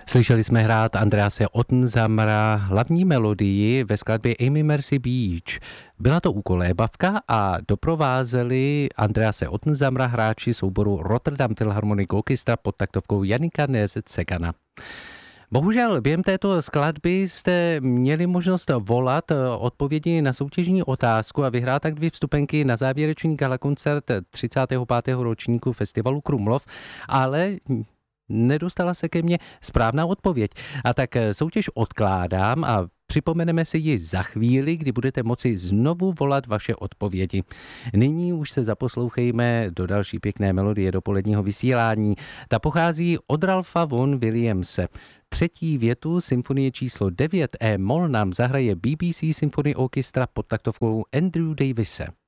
Slyšeli jsme hrát Andrease Ottensammera hlavní melodii ve skladbě Amy Mercy Beach. Byla to úkolébavka a doprovázeli Andrease Ottensammera hráči souboru Rotterdam Philharmonic Orchestra pod taktovkou Janika Nézet-Segana. Bohužel během této skladby jste měli možnost volat odpovědi na soutěžní otázku a vyhrát tak 2 vstupenky na závěrečný galakoncert 35. ročníku festivalu Krumlov, ale nedostala se ke mně správná odpověď. A tak soutěž odkládám a připomeneme si ji za chvíli, kdy budete moci znovu volat vaše odpovědi. Nyní už se zaposlouchejme do další pěkné melodie dopoledního vysílání. Ta pochází od Ralpha Vaughan Williamse. 3. větu symfonie číslo 9 E-moll nám zahraje BBC Symphony Orchestra pod taktovkou Andrew Davise.